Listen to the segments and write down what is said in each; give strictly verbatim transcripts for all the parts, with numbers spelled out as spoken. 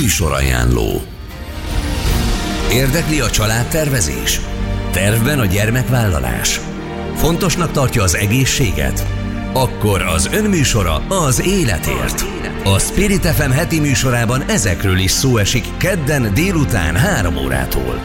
Műsorajánló. Érdekli a családtervezés? Tervben a gyermekvállalás? Fontosnak tartja az egészséget? Akkor az önműsora az életért. A Spirit ef em heti műsorában ezekről is szó esik kedden délután három órától.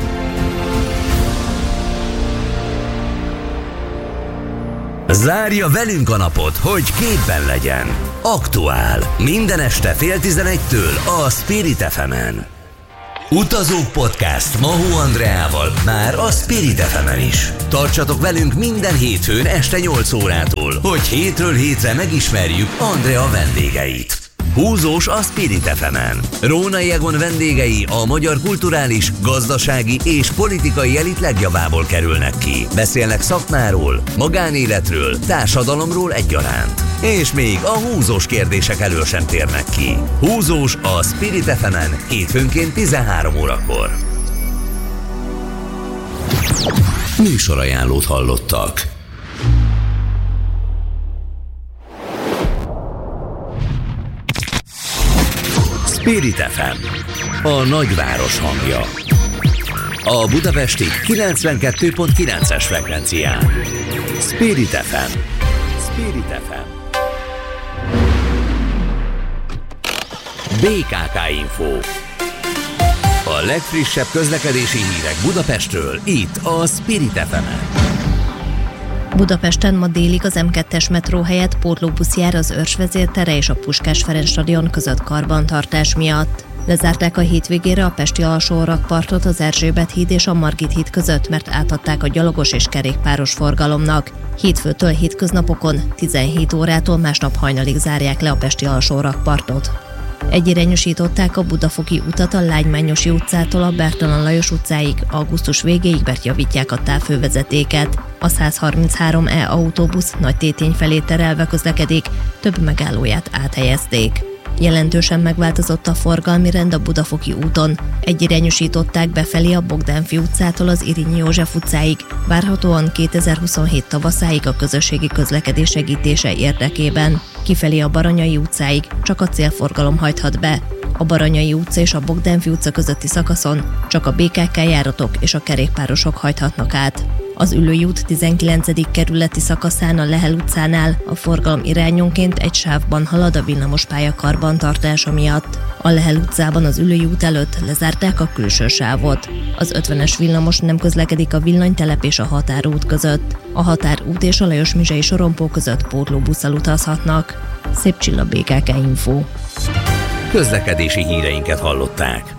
Zárja velünk a napot, hogy képben legyen. Aktuál. Minden este fél tizenegytől a Spirit ef emen. Utazók Podcast Mahó Andreával már a Spirit ef emen is. Tartsatok velünk minden hétfőn este nyolc órától, hogy hétről hétre megismerjük Andrea vendégeit. Húzós a Spirit ef emen. Rónai Egon vendégei a magyar kulturális, gazdasági és politikai elit legjavából kerülnek ki. Beszélnek szakmáról, magánéletről, társadalomról egyaránt. És még a húzós kérdések elől sem térnek ki. Húzós a Spirit ef emen hétfőnként tizenhárom órakor. Műsorajánlót hallottak. Spirit ef em, a nagyváros hangja. A budapesti kilencvenkettő pont kilences frekvencián. Spirit ef em. Spirit ef em. bé ká ká Info. A legfrissebb közlekedési hírek Budapestről, itt a Spirit ef emen. Budapesten ma délig az em kettes metró helyett pótlóbusz jár az Őrsvezér tere és a Puskás Ferenc stadion között karbantartás miatt. Lezárták a hétvégére a pesti alsórakpartot az Erzsébet híd és a Margit híd között, mert átadták a gyalogos és kerékpáros forgalomnak. Hétfőtől hétköznapokon tizenhét órától másnap hajnalig zárják le a pesti alsórakpartot. Egyirányosították a Budafoki utat a Lágymányosi utcától a Bertalan Lajos utcáig, augusztus végéig, mert javítják a távhővezetéket. A százharminchárom E autóbusz Nagytétény felé terelve közlekedik, több megállóját áthelyezték. Jelentősen megváltozott a forgalmi rend a Budafoki úton. Egyirányosították befelé a Bogdánfi utcától az Irényi József utcáig, várhatóan kétezer-huszonhét tavaszáig a közösségi közlekedés segítése érdekében. Kifelé a Baranyai utcáig csak a célforgalom hajthat be. A Baranyai utca és a Bogdánfi utca közötti szakaszon csak a bé ká ká járatok és a kerékpárosok hajthatnak át. Az Üllői út tizenkilencedik kerületi szakaszán a Lehel utcánál a forgalom irányonként egy sávban halad a villamospálya karbantartása miatt. A Lehel utcában az Üllői út előtt lezárták a külső sávot. Az ötvenes villamos nem közlekedik a Villanytelep és a Határút között. A Határút és a Lajos-Mizsei sorompó között pótlóbusszal utazhatnak. Szép Csilla, bé ká ká Info. Közlekedési híreinket hallották.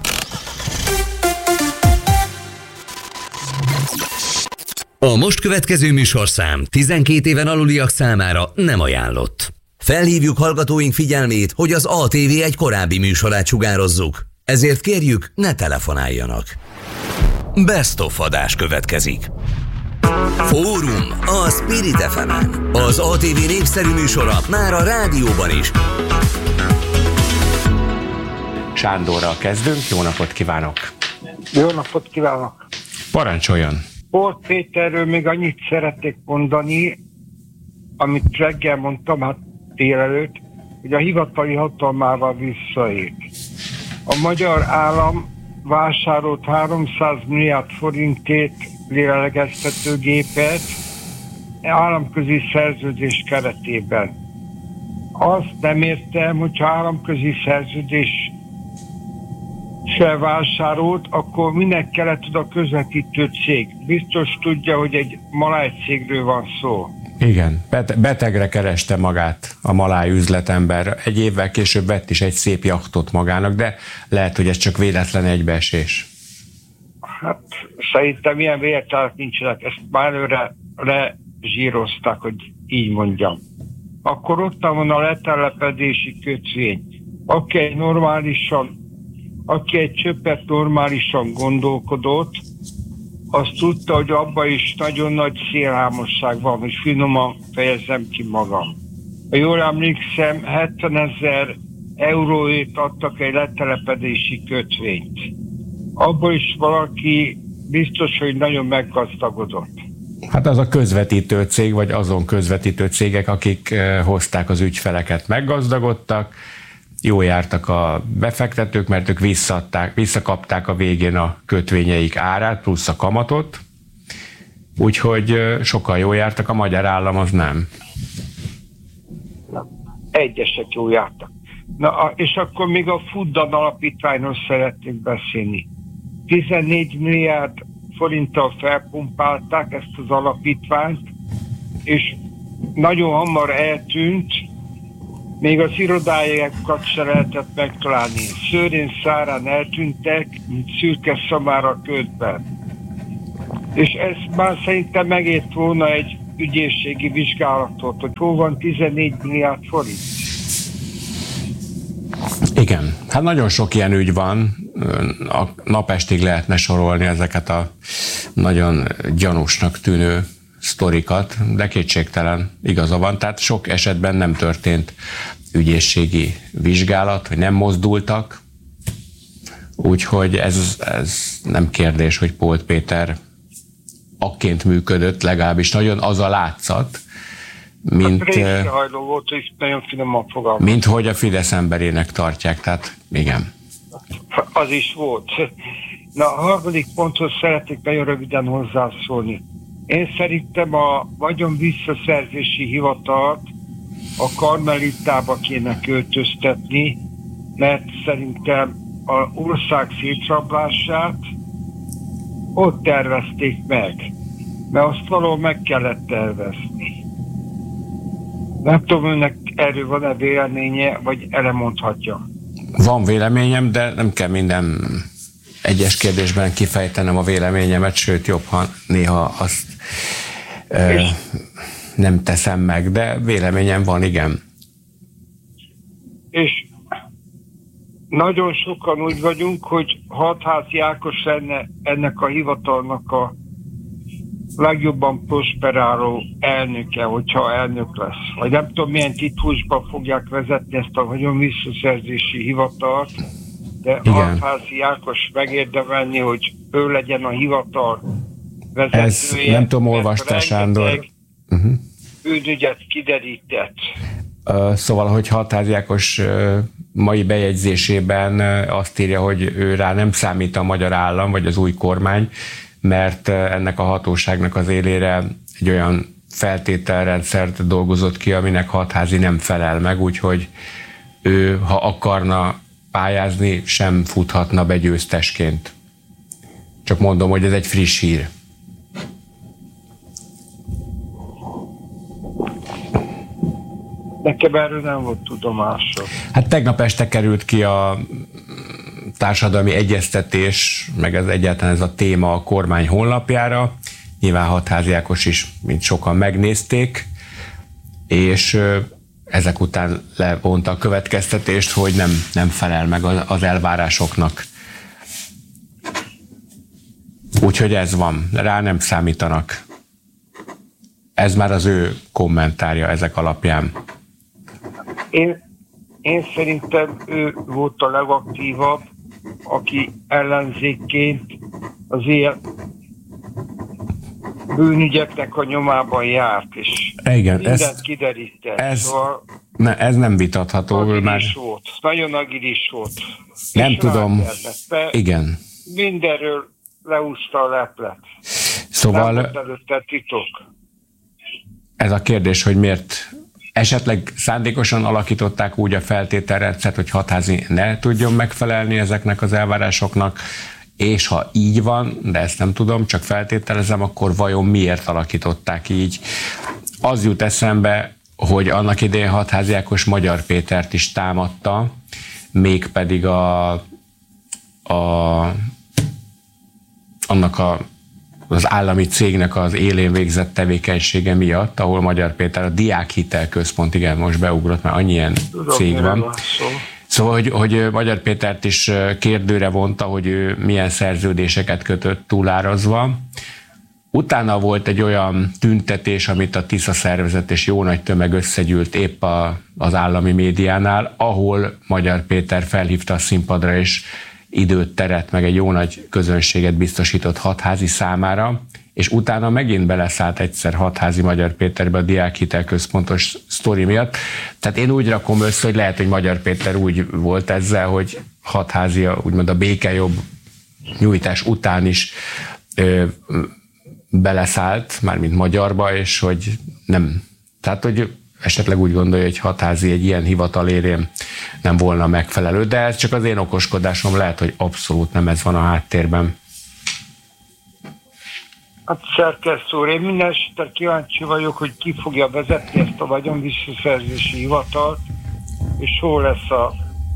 A most következő műsorszám tizenkét éven aluliak számára nem ajánlott. Felhívjuk hallgatóink figyelmét, hogy az á té vé egy korábbi műsorát sugározzuk. Ezért kérjük, ne telefonáljanak. Best of adás következik. Fórum a Spirit ef emen. Az á té vé népszerű műsora már a rádióban is. Sándorral kezdünk, jó napot kívánok! Jó napot kívánok! Parancsoljon! Polt Péterről még annyit szeretnék mondani, amit reggel mondtam, hát délelőtt, hogy a hivatali hatalmával visszaélt. A magyar állam vásárolt háromszáz milliárd forintért lélegeztetőgépet államközi szerződés keretében. Azt nem értem, hogyha államközi szerződés se vásárolt, akkor minek kellett oda közvetítő cég? Biztos tudja, hogy egy maláj cégről van szó. Igen, betegre kereste magát a maláj üzletember. Egy évvel később vett is egy szép jachtot magának, de lehet, hogy ez csak véletlen egybeesés. Hát szerintem ilyen véletlenek nincsenek. Ezt már előre lezsírozták, hogy így mondjam. Akkor ott van a letelepedési kötvény. Aki egy normálisan aki egy csöppet normálisan gondolkodott, azt tudta, hogy abban is nagyon nagy szélhámosság van, hogy finoman fejezem ki magam. Ha jól emlékszem, hetvenezer euróért adtak egy letelepedési kötvényt. Abból is valaki biztos, hogy nagyon meggazdagodott. Hát az a közvetítő cég, vagy azon közvetítő cégek, akik hozták az ügyfeleket, meggazdagodtak, jó jártak a befektetők, mert ők visszaadták, visszakapták a végén a kötvényeik árát, plusz a kamatot, úgyhogy sokkal jó jártak, a magyar állam az nem. Egyesek jó jártak. Na, és akkor még a Fuddan alapítványról szeretnék beszélni. tizennégy milliárd forinttal felpumpálták ezt az alapítványt, és nagyon hamar eltűnt, még az irodájukat se lehetett megtalálni. Szőrén szárán eltűntek, mint szürke szamár a ködben. És ez már szerintem megért volna egy ügyészségi vizsgálatot, hogy hol van tizennégy milliárd forint. Igen, hát nagyon sok ilyen ügy van, a napestig lehetne sorolni ezeket a nagyon gyanúsnak tűnő sztorikat, de kétségtelen igaza van, tehát sok esetben nem történt ügyészségi vizsgálat, hogy nem mozdultak, úgyhogy ez, ez nem kérdés, hogy Polt Péter akként működött, legalábbis nagyon az a látszat, mint, hát volt, és nagyon finoman fogalmaz. mint hogy a Fidesz emberének tartják, tehát igen. Az is volt. Na, a harmadik ponthoz szeretnék nagyon röviden hozzászólni. Én szerintem a vagyon visszaszerzési hivatalt a Karmelitába kéne költöztetni, mert szerintem az ország szétrablását ott tervezték meg, mert azt valahol meg kellett tervezni. Nem tudom, önnek erről van-e véleménye, vagy elemondhatja? Van véleményem, de nem kell minden egyes kérdésben kifejtenem a véleményemet, sőt jobb, ha néha azt ö, nem teszem meg, de véleményem van, igen. És nagyon sokan úgy vagyunk, hogy Hatházi Ákos lenne ennek a hivatalnak a legjobban prosperáló elnöke, hogyha elnök lesz. Vagy nem tudom, milyen titlusban fogják vezetni ezt a vagyon visszaszerzési hivatalt, de Hatházi Ákos megérdemelni, hogy ő legyen a hivatal vezetője. Ez nem tudom, olvastál, Sándor. Uh-huh. Bűnügyet kiderített. Uh, szóval, hogy Hatházi Ákos uh, mai bejegyzésében uh, azt írja, hogy ő rá nem számít a magyar állam, vagy az új kormány, mert uh, ennek a hatóságnak az élére egy olyan feltételrendszert dolgozott ki, aminek Hatházi nem felel meg, úgyhogy ő, ha akarna pályázni, sem futhatna be győztesként. Csak mondom, hogy ez egy friss hír. Nekem erről nem volt tudomásom. Hát tegnap este került ki a társadalmi egyeztetés, meg ez egyáltalán ez a téma a kormány honlapjára. Nyilván Hatházi Ákos is, mint sokan megnézték, és ezek után levonta a következtetést, hogy nem, nem felel meg az elvárásoknak. Úgyhogy ez van, rá nem számítanak. Ez már az ő kommentárja ezek alapján. Én, én szerintem ő volt a legaktívabb, aki ellenzékként az ilyen bűnügyeknek a nyomában járt, és igen, mindent ez, kiderített. Ez, szóval ne, ez nem vitatható. agilis már... volt, nagyon agilis volt. Nem és tudom, igen. Mindenről leúszta a leplet. Szóval nem volt előtte titok. Ez a kérdés, hogy miért esetleg szándékosan alakították úgy a feltételrendszert, hogy Hatházi ne tudjon megfelelni ezeknek az elvárásoknak, és ha így van, de ezt nem tudom, csak feltételezem, akkor vajon miért alakították így? Az jut eszembe, hogy annak idején Hatházi Ákos Magyar Pétert is támadta, mégpedig a, a annak a az állami cégnek az élén végzett tevékenysége miatt, ahol Magyar Péter, a Diákhitel Központ, igen, most beugrott, mert annyi ilyen cég van. Szóval, hogy, hogy Magyar Pétert is kérdőre vonta, hogy ő milyen szerződéseket kötött túlárazva. Utána volt egy olyan tüntetés, amit a Tisza szervezet és jó nagy tömeg összegyűlt épp a, az állami médiánál, ahol Magyar Péter felhívta a színpadra, és időt, teret, meg egy jó nagy közönséget biztosított Hatházi számára, és utána megint beleszállt egyszer Hatházi Magyar Péterbe a Diákhitel Központos sztori miatt. Tehát én úgy rakom össze, hogy lehet, hogy Magyar Péter úgy volt ezzel, hogy Hatházi úgymond a békejobb nyújtás után is ö, beleszállt, mármint magyarba, és hogy nem. Tehát, hogy esetleg úgy gondolja, hogy Hatházi egy ilyen hivatal érén nem volna megfelelő, de ez csak az én okoskodásom, lehet, hogy abszolút nem ez van a háttérben. Hát szerkesztő úr, én minden esetre kíváncsi vagyok, hogy ki fogja vezetni ezt a vagyonvisszaszerzési hivatalt, és hol lesz a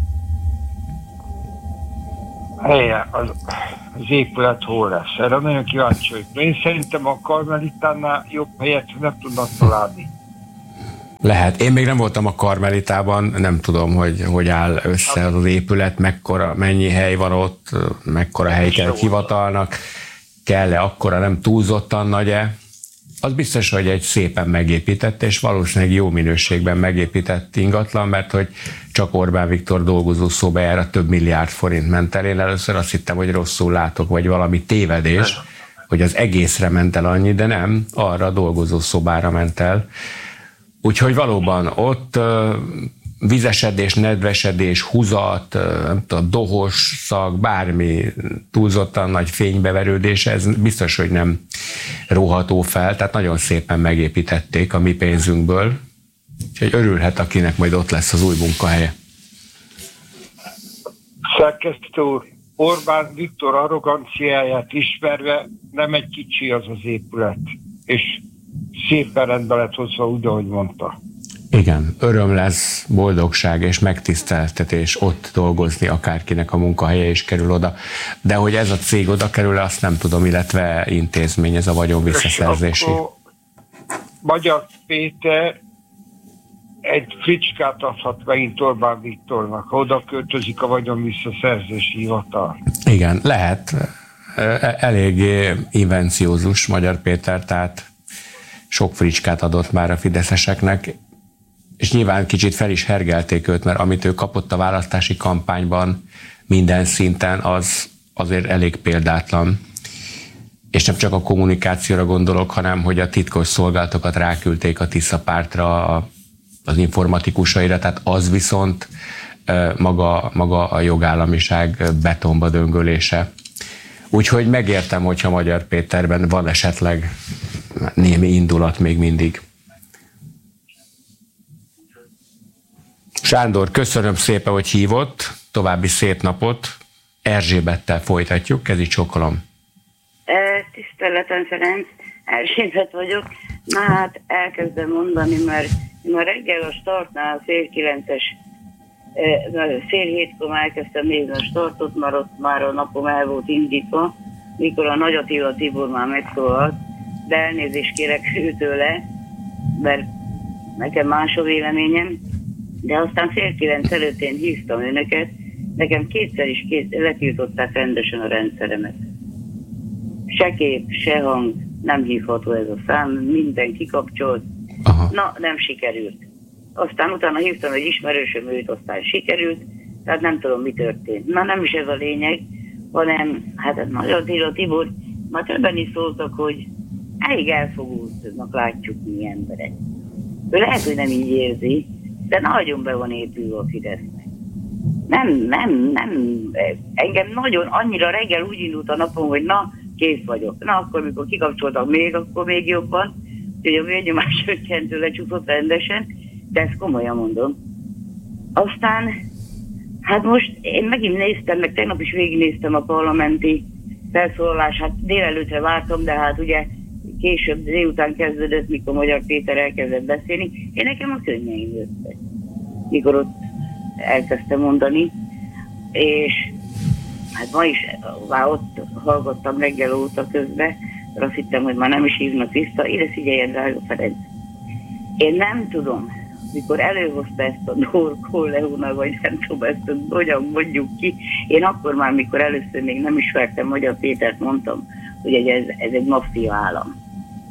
helye, az, az épület hol lesz. Erre nagyon kíváncsi vagyok. Én szerintem a Karmelitánál jobb helyet nem tudnak találni. Lehet. Én még nem voltam a Karmelitában, nem tudom, hogy hogy áll össze az épület, mekkora, mennyi hely van ott, mekkora hely kell hivatalnak, kell-e akkora, nem túlzottan nagy-e. Az biztos, hogy egy szépen megépített, és valószínűleg jó minőségben megépített ingatlan, mert hogy csak Orbán Viktor dolgozó szobájára több milliárd forint ment el. Én először azt hittem, hogy rosszul látok, vagy valami tévedés, hogy az egészre ment el annyi, de nem, arra a dolgozó szobára ment el. Úgyhogy valóban ott uh, vizesedés, nedvesedés, húzat, uh, nem tudom, dohos szag, bármi túlzottan nagy fénybeverődés, ez biztos, hogy nem róható fel, tehát nagyon szépen megépítették a mi pénzünkből, úgyhogy örülhet, akinek majd ott lesz az új munkahelye. Szerkesztő úr, Orbán Viktor arroganciáját ismerve nem egy kicsi az az épület, és szépen rendbe lett hozva úgy, ahogy mondta. Igen, öröm lesz, boldogság és megtiszteltetés ott dolgozni, akárkinek a munkahelye is kerül oda. De hogy ez a cég oda kerül, azt nem tudom, illetve intézmény, ez a vagyon visszaszerzési. Magyar Péter egy fricskát adhat megint Orbán Viktornak, ha oda költözik a vagyon visszaszerzési hivatal. Igen, lehet. Eléggé invenciózus Magyar Péter, tehát sok fricskát adott már a fideszeseknek, és nyilván kicsit fel is hergelték őt, mert amit ő kapott a választási kampányban minden szinten, az azért elég példátlan. És nem csak a kommunikációra gondolok, hanem hogy a titkos szolgálatokat ráküldték a Tisza pártra, az informatikusaira, tehát az viszont maga, maga a jogállamiság betonba döngölése. Úgyhogy megértem, hogyha Magyar Péterben van esetleg némi indulat még mindig. Sándor, köszönöm szépen, hogy hívott, további szép napot. Erzsébettel folytatjuk, kezi csókolom. Tiszteletem Ferenc, Erzsébet vagyok. Na hát elkezdem mondani, mert ma reggel a startnál fél kilences, fél hétkor elkezdtem nézni a startot, mert ott már a napom el volt indítva, mikor a Nagy Attila Tibor már megszólalt, de elnézést kérek őtőle, mert nekem más a véleményem, de aztán fél kilenc előtt én hívtam önöket, nekem kétszer is két, letiltották rendesen a rendszeremet. Se kép, se hang, nem hívható ez a szám, minden kikapcsolt. Aha. Na, nem sikerült. Aztán utána hívtam egy ismerősöm, őt aztán sikerült, tehát nem tudom, mi történt. Na, nem is ez a lényeg, hanem, hát ez Nagy Attila Tibor, már többen is szóltak, hogy elég elfogultnak látjuk mi emberek. Ő lehet, hogy nem így érzi, de nagyon be van épülve a Fidesznek. Nem, nem, nem, engem nagyon, annyira reggel úgy indult a napom, hogy na, kész vagyok. Na, akkor, mikor kikapcsoltak még, akkor még jobban, úgyhogy a vérnyomás ötcsentől lecsúszott rendesen, de ezt komolyan mondom. Aztán, hát most én megint néztem, meg tegnap is végignéztem a parlamenti felszólalás, hát délelőtre vártam, de hát ugye később délután kezdődött, mikor Magyar Péter elkezdett beszélni. Én nekem a könnyeim jöttek, mikor ott elkezdtem mondani, és hát ma is már ott hallgattam reggel óta közben, mert azt hittem, hogy már nem is hívnak vissza. Ide figyeljen, drága Ferenc. Én nem tudom, mikor előhozta ezt a Dorkol Leona, vagy nem tudom ezt, hogyan mondjuk ki. Én akkor már, mikor először még nem ismertem Magyar Pétert, mondtam, hogy ez, ez egy maffia állam.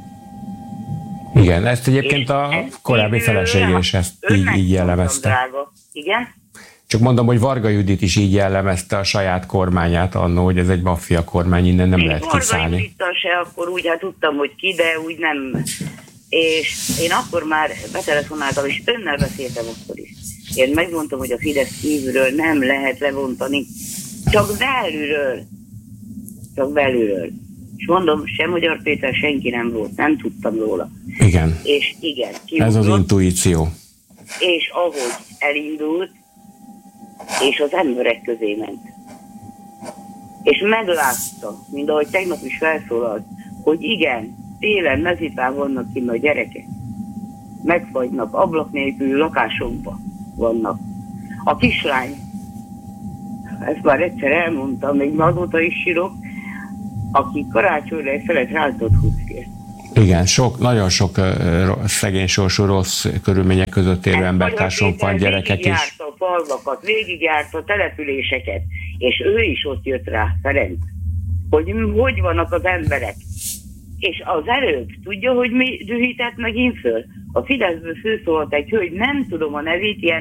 Igen, ezt egyébként és a korábbi felesége is ezt így, így jellemezte. Drága. Igen? Csak mondom, hogy Varga Judit is így jellemezte a saját kormányát annó, hogy ez egy maffia kormány, innen nem én lehet kiszállni. Varga Judittal se akkor úgy, hát tudtam, hogy ki, de úgy nem. És én akkor már betelefonáltam, és önnel beszéltem akkor is. Én megmondtam, hogy a Fidesz kívülről nem lehet levontani, csak belülről. Csak belülről. És mondom, sem Magyar Péter, senki nem volt, nem tudtam róla. Igen. És igen. Kiugrott, ez az intuíció. És ahogy elindult, és az emberek közé ment. És meglátta, mint ahogy tegnap is felszólalt, hogy igen, télen mezitán vannak kint a gyerekek. Megfagynak, ablak nélkül lakásokban vannak. A kislány, ezt már egyszer elmondtam, még azóta is sírok, aki karácsonyra egy felet rántott húzkért. Igen, sok, nagyon sok uh, szegény sorsú rossz körülmények között élő embertársunk van, gyerekek is. Végigjárta a falvakat, végigjárta a településeket, és ő is ott jött rá, Ferenc, hogy hogy vannak az emberek. És az előbb, tudja, hogy mi dühített megint föl? A Fideszből főszólalt egy hölgy, nem tudom a nevét, ilyen,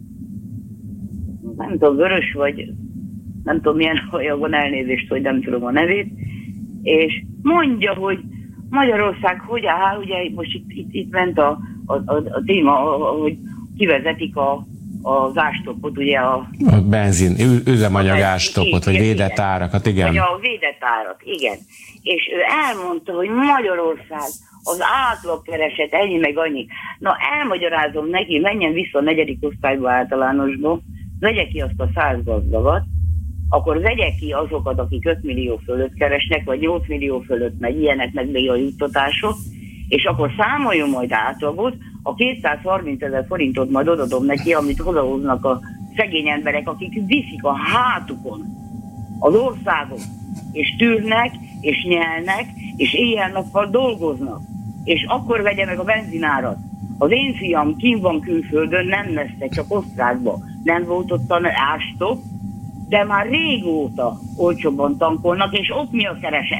nem tudom, vörös vagy, nem tudom milyen haja van, elnézést, hogy nem tudom a nevét, és mondja, hogy Magyarország hogy áll, ugye most itt, itt, itt ment a, a, a, a téma, hogy kivezetik a, az ástopot, ugye a... A benzin, üzemanyag ástopot, vagy védett árakat, igen. Vagy a védett árat, igen. És ő elmondta, hogy Magyarország az átlagkereset ennyi meg annyi. Na, elmagyarázom neki, menjen vissza a negyedik osztályba általánosba, vegye ki azt a száz gazdagat, akkor vegye ki azokat, akik öt millió fölött keresnek, vagy nyolc millió fölött, meg ilyenek, meg még a juttatások, és akkor számoljon majd átlagot, a kétszázharminc ezer forintot majd odadom neki, amit hozahoznak a szegény emberek, akik viszik a hátukon az országot, és tűrnek, és nyelnek, és éjjel-nappal dolgoznak. És akkor vegye meg a benzinárat. Az én fiam kint van külföldön, nem messze, csak Osztrákba. Nem volt ott a ástop, de már régóta olcsóbban tankolnak, és ott mi a kereset?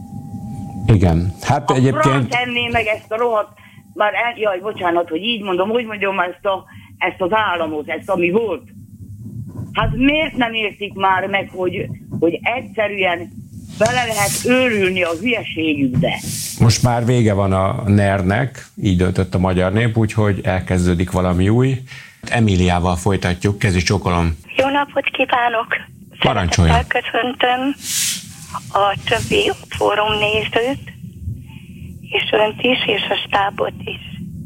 Igen. Hát a egyébként... tenné meg ezt a rohadt, már el, jaj, bocsánat, hogy így mondom, hogy mondjam ezt, a, ezt az államot, ezt ami volt. Hát miért nem értik már meg, hogy, hogy egyszerűen bele lehet őrülni a hülyeségükbe? Most már vége van a en e er-nek, így döntött a magyar nép, úgyhogy elkezdődik valami új. Emíliával folytatjuk, kezi csókolom. Jó napot kívánok! Parancsolja! Köszöntöm a többi fórum nézőt, és önt is, és a stábot is.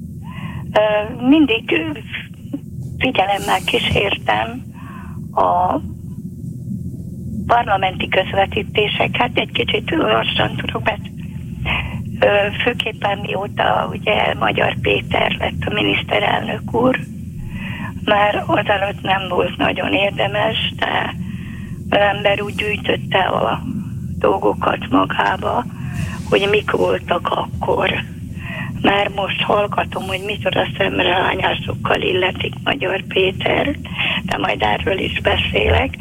Mindig figyelemmel kísértem a parlamenti közvetítéseket, egy kicsit lassan tudok beszélni. Főképpen mióta ugye Magyar Péter lett a miniszterelnök úr, már azelőtt nem volt nagyon érdemes, de az ember úgy gyűjtötte a dolgokat magába, hogy mik voltak akkor. Már most hallgatom, hogy micsoda szemrehányásokkal illetik Magyar Péter, de majd erről is beszélek,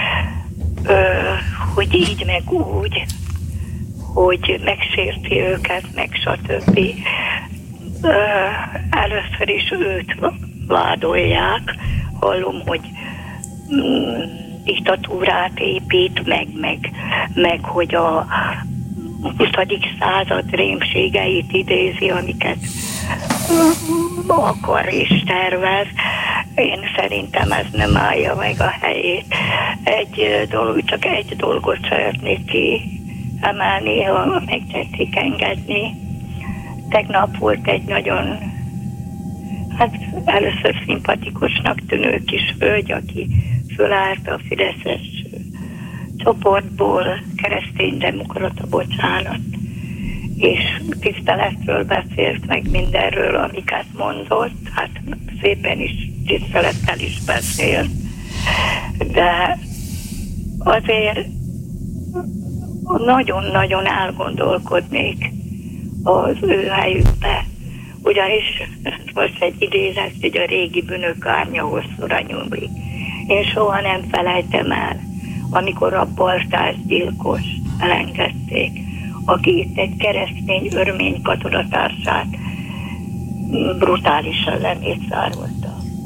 Ö, hogy így meg úgy, hogy megsérti őket, meg stb. Ö, először is őt vádolják, hallom, hogy mm, diktatúrát épít, meg, meg, meg hogy a huszadik század rémségeit idézi, amiket akar és tervez. Én szerintem ez nem állja meg a helyét. Egy dolog, csak egy dolgot szeretnék kiemelni, ha meg tetszik engedni. Tegnap volt egy nagyon, hát először szimpatikusnak tűnő kis hölgy, aki fölállt a fideszes csoportból, kereszténydemokrata, bocsánat, és tiszteletről beszélt, meg mindenről, amiket mondott, hát szépen is, tisztelettel is beszél. De azért nagyon-nagyon elgondolkodnék az ő helyükbe, ugyanis most egy idézet, hogy a régi bűnök árnya hosszúra nyúlik. Én soha nem felejtem el, amikor a Baltás gyilkos elengedték, aki itt egy keresztény örmény katonatársát brutálisan lemészárolta.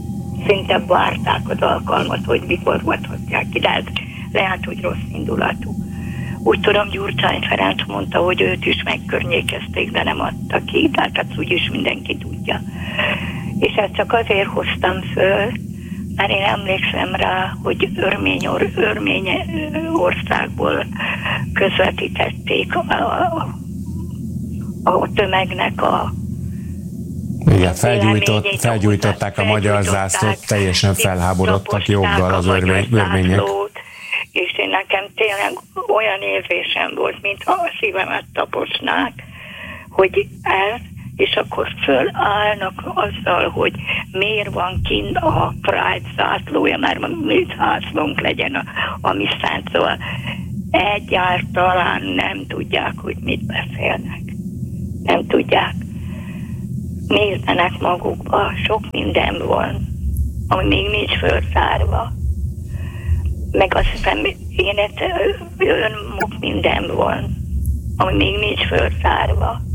szinte várták az alkalmat, hogy mikor adhatják ki, de hát lehet, hogy rossz indulatú. Úgy tudom, Gyurcsány Ferenc mondta, hogy őt is megkörnyékezték, de nem adta ki, tehát ezt úgyis mindenki tudja. És ezt csak azért hoztam föl, mert én emlékszem rá, hogy Örményor, Örményországból közvetítették a, a, a tömegnek a igen, felgyújtott, felgyújtották a magyar zászlót, teljesen felháborodtak joggal az örmények. És én nekem tényleg olyan érzésem volt, mintha a szívemet taposnák, hogy ez, és akkor fölállnak azzal, hogy miért van kint a Pride zászlója, mert mi zászlónk legyen a, a mi szánt, szóval egyáltalán nem tudják, hogy mit beszélnek. Nem tudják. Nézzenek magukba, sok minden van, ami még nincs föltárva. Meg azt hiszem, én önmuk minden van, ami még nincs föltárva.